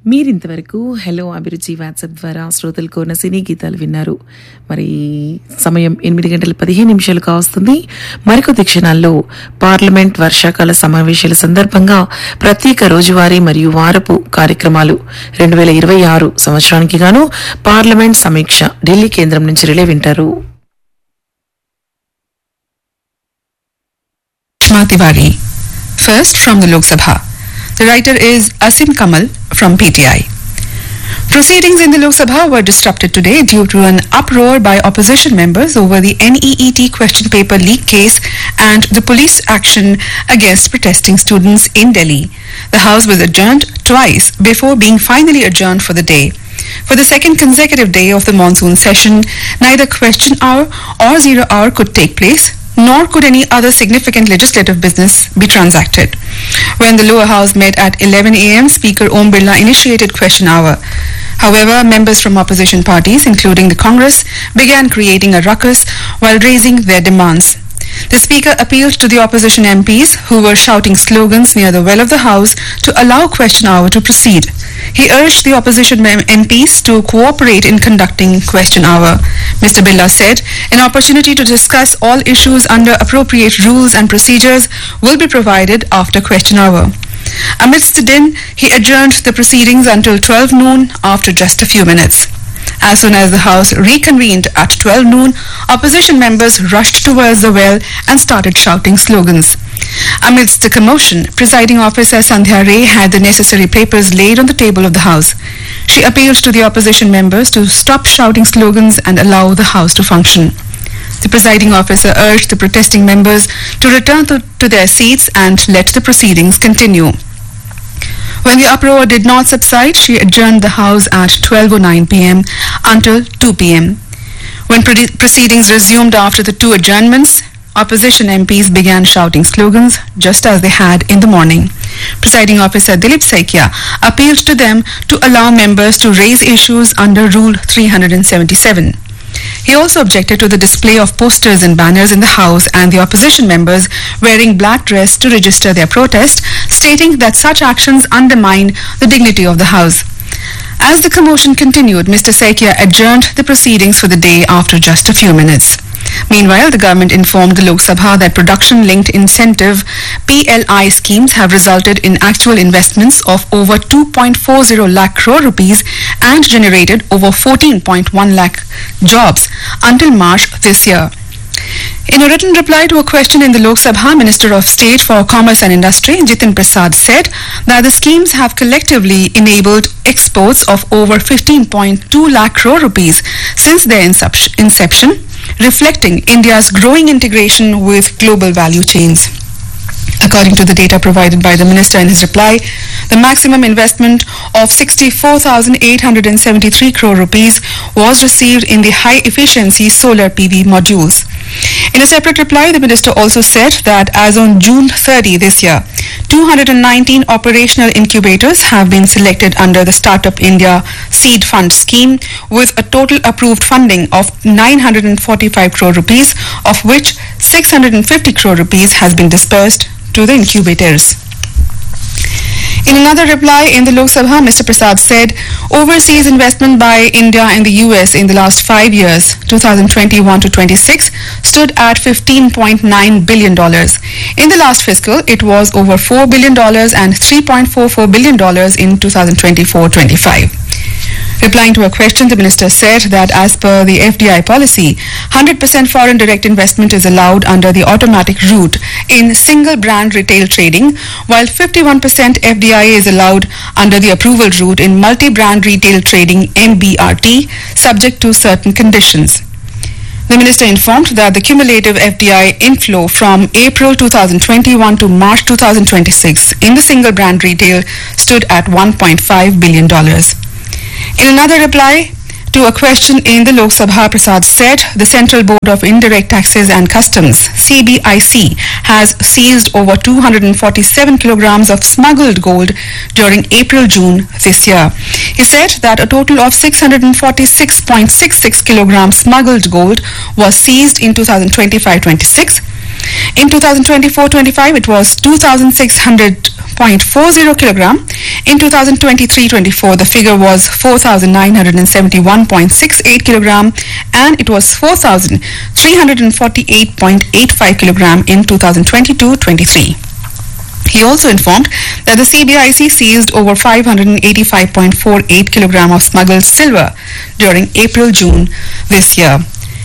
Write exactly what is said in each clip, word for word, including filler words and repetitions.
మీరింతవరకు హలో అభిరుచి వాట్సాప్ ద్వారా శ్రోతలు కోరిన సినీ గీతాలు విన్నారు. మరి సమయం ఎనిమిది గంటల పదిహేను నిమిషాలు కావస్తుంది. మరికొద్ది క్షణాల్లో పార్లమెంట్ వర్షాకాల సమావేశాల సందర్భంగా ప్రత్యేక రోజువారీ మరియు వారపు కార్యక్రమాలు రెండు వేల ఇరవై ఆరు సంవత్సరానికి గాను పార్లమెంట్ సమీక్ష ఢిల్లీ కేంద్రం నుంచి రిలే వింటారు. Tiwari. First from the Lok Sabha. The writer is Asim Kamal from P T I. Proceedings in the Lok Sabha were disrupted today due to an uproar by opposition members over the N E E T question paper leak case and the police action against protesting students in Delhi. The House was adjourned twice before being finally adjourned for the day. For the second consecutive day of the monsoon session, neither question hour or zero hour could take place, nor could any other significant legislative business be transacted. When the lower house met at eleven a m, Speaker Om Birla initiated question hour. However, members from opposition parties, including the Congress, began creating a ruckus while raising their demands. The Speaker appealed to the opposition M Ps who were shouting slogans near the well of the House to allow question hour to proceed. He urged the opposition M Ps to cooperate in conducting question hour. Mister Birla said an opportunity to discuss all issues under appropriate rules and procedures will be provided after question hour. Amidst the din, he adjourned the proceedings until twelve noon after just a few minutes. As soon as the House reconvened at twelve noon, opposition members rushed towards the well and started shouting slogans. Amidst the commotion, Presiding Officer Sandhya Ray had the necessary papers laid on the table of the House. She appealed to the opposition members to stop shouting slogans and allow the House to function. The Presiding Officer urged the protesting members to return to, to their seats and let the proceedings continue. When the uproar did not subside, she adjourned the House at twelve oh nine p m until two p m When pre- proceedings resumed after the two adjournments, opposition M Ps began shouting slogans just as they had in the morning. Presiding Officer Dilip Saikia appealed to them to allow members to raise issues under Rule three seventy-seven. He also objected to the display of posters and banners in the House and the opposition members wearing black dress to register their protest, stating that such actions undermine the dignity of the House. As the commotion continued, Mister Saikia adjourned the proceedings for the day after just a few minutes. Meanwhile, the government informed the Lok Sabha that production-linked incentive P L I schemes have resulted in actual investments of over two point four zero lakh crore rupees and generated over fourteen point one lakh jobs until March this year. In a written reply to a question in the Lok Sabha, Minister of State for Commerce and Industry, Jitin Prasad, said that the schemes have collectively enabled exports of over fifteen point two lakh crore rupees since their inception, reflecting India's growing integration with global value chains. According to the data provided by the minister in his reply, the maximum investment of sixty-four thousand eight hundred seventy-three crore rupees was received in the high-efficiency solar P V modules. In a separate reply, the minister also said that as on June thirtieth this year, two hundred nineteen operational incubators have been selected under the Startup India Seed Fund scheme with a total approved funding of nine hundred forty-five crore rupees, of which six hundred fifty crore rupees has been disbursed to the incubators. In another reply in the Lok Sabha, Mister Prasad said overseas investment by India in the U S in the last five years, two thousand twenty-one to twenty-six, stood at fifteen point nine billion dollars. In the last fiscal, it was over four billion dollars and three point four four billion dollars in two thousand twenty-four twenty-five. Replying to a question, the minister said that as per the F D I policy, one hundred percent foreign direct investment is allowed under the automatic route in single brand retail trading, while fifty-one percent F D I is allowed under the approval route in multi-brand retail trading M B R T, subject to certain conditions. The minister informed that the cumulative F D I inflow from April two thousand twenty-one to March two thousand twenty-six in the single brand retail stood at one point five billion dollars. In another reply to a question in the Lok Sabha, Prasad said the Central Board of Indirect Taxes and Customs, C B I C, has seized over two hundred forty-seven kilograms of smuggled gold during April-June this year. He said that a total of six hundred forty-six point six six kilograms smuggled gold was seized in two thousand twenty-five twenty-six. In two thousand twenty-four twenty-five, it was two thousand six hundred point four zero kilogram. In twenty twenty-three twenty-four, the figure was four thousand nine hundred seventy-one point six eight kilogram and it was four thousand three hundred forty-eight point eight five kilogram in twenty twenty-two twenty-three. He also informed that the C B I C seized over five hundred eighty-five point four eight kilogram of smuggled silver during April-June this year.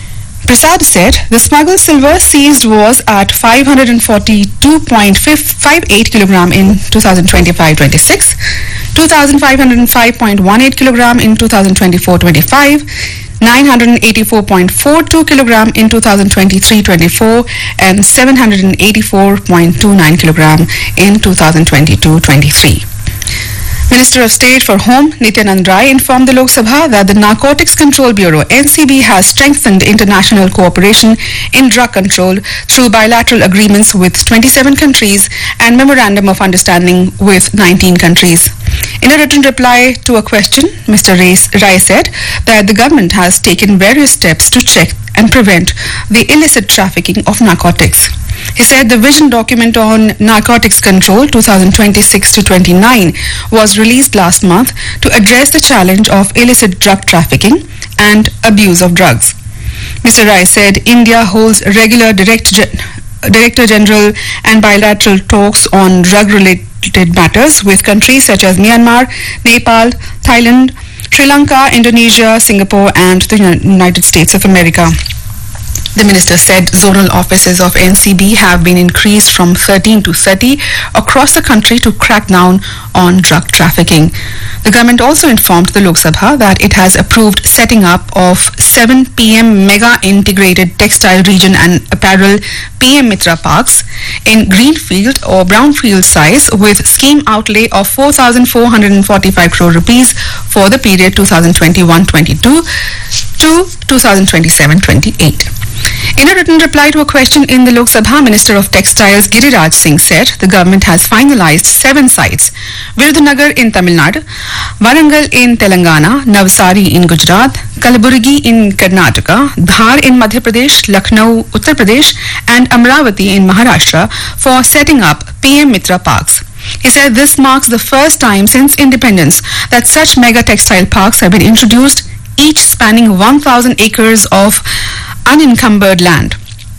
Prasad said the smuggled silver seized was at five hundred forty-two point five eight kilogram in twenty twenty-five twenty-six, two thousand five hundred five point one eight kilogram in twenty twenty-four twenty-five, nine hundred eighty-four point four two kilogram in twenty twenty-three twenty-four and seven hundred eighty-four point two nine kilogram in twenty twenty-two twenty-three. Minister of State for Home Nityanand Rai informed the Lok Sabha that the Narcotics Control Bureau N C B has strengthened international cooperation in drug control through bilateral agreements with twenty-seven countries and memorandum of understanding with nineteen countries. In a written reply to a question, Mister Rai said that the government has taken various steps to check and prevent the illicit trafficking of narcotics. He said the vision document on narcotics control twenty twenty-six to twenty-nine was released last month to address the challenge of illicit drug trafficking and abuse of drugs. Mister Rai said India holds regular direct gen- Director General and bilateral talks on drug-related matters with countries such as Myanmar, Nepal, Thailand, Sri Lanka, Indonesia, Singapore and the United States of America. The minister said zonal offices of N C B have been increased from thirteen to thirty across the country to crack down on drug trafficking. The government also informed the Lok Sabha that it has approved setting up of seven P M Mega Integrated Textile Region and Apparel P M Mitra Parks in greenfield or brownfield size with scheme outlay of four thousand four hundred forty-five crore rupees for the period twenty twenty-one twenty-two to twenty twenty-seven twenty-eight. In a written reply to a question in the Lok Sabha, Minister of Textiles Giriraj Singh said the government has finalized seven sites: Virudhunagar in Tamil Nadu, Warangal in Telangana, Navsari in Gujarat, Kalaburgi in Karnataka, Dhar in Madhya Pradesh, Lucknow, Uttar Pradesh and Amravati in Maharashtra for setting up P M Mitra Parks. He said this marks the first time since independence that such mega textile parks have been introduced, each spanning one thousand acres of unencumbered land.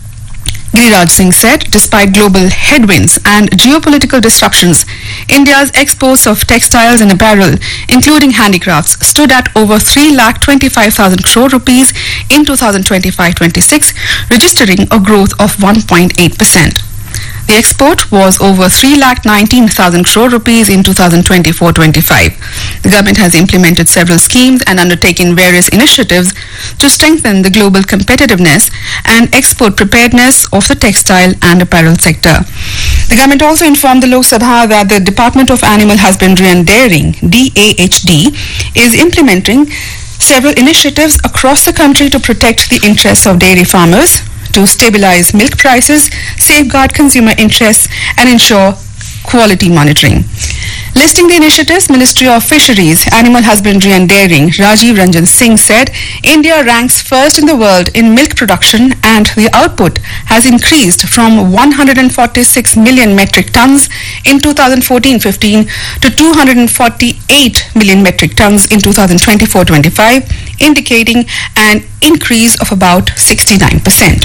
Giriraj Singh said, despite global headwinds and geopolitical disruptions, India's exports of textiles and apparel, including handicrafts, stood at over three lakh twenty-five thousand crore rupees in twenty twenty-five twenty-six, registering a growth of one point eight percent. The export was over three lakh nineteen thousand crore rupees in twenty twenty-four twenty-five. The government has implemented several schemes and undertaken various initiatives to strengthen the global competitiveness and export preparedness of the textile and apparel sector. The government also informed the Lok Sabha that the Department of Animal Husbandry and Dairying, D A H D, is implementing several initiatives across the country to protect the interests of dairy farmers, to stabilize milk prices, safeguard consumer interests and ensure quality monitoring. Listing the initiatives, Ministry of Fisheries, Animal Husbandry and Dairying, Rajiv Ranjan Singh said India ranks first in the world in milk production and the output has increased from one hundred forty-six million metric tons in twenty fourteen fifteen to two hundred forty-eight million metric tons in twenty twenty-four twenty-five, indicating an increase of about sixty-nine percent.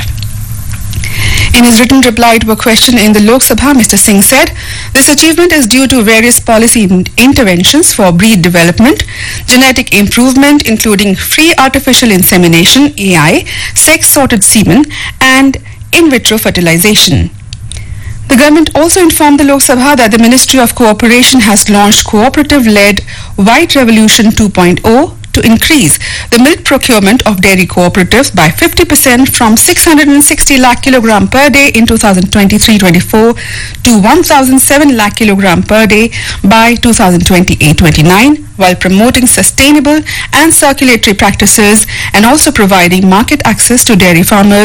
In his written reply to a question in the Lok Sabha, Mister Singh said, this achievement is due to various policy interventions for breed development, genetic improvement including free artificial insemination, A I, sex-sorted semen and in vitro fertilization. The government also informed the Lok Sabha that the Ministry of Cooperation has launched cooperative-led White Revolution two point oh to increase the milk procurement of dairy cooperatives by fifty percent from six hundred sixty lakh kilogram per day in twenty twenty-three twenty-four to one thousand seven lakh kilogram per day by twenty twenty-eight twenty-nine, while promoting sustainable and circulatory practices and also providing market access to dairy farmers